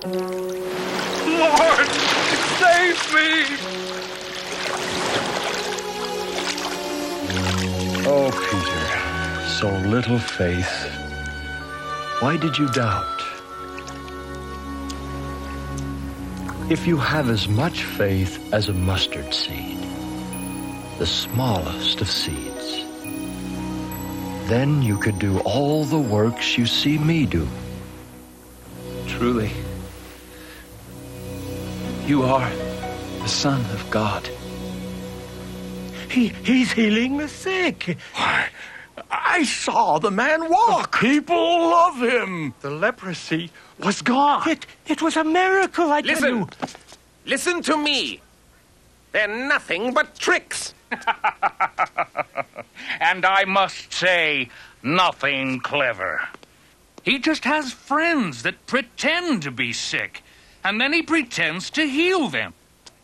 Lord, save me! Oh, Peter, so little faith. Why did you doubt? If you have as much faith as a mustard seed, the smallest of seeds, then you could do all the works you see me do. Truly, you are the Son of God. He's healing the sick. I saw the man walk. People love him. The leprosy was gone. It was a miracle, I tell you. Listen to me. They're nothing but tricks. And I must say, nothing clever. He just has friends that pretend to be sick, and then he pretends to heal them.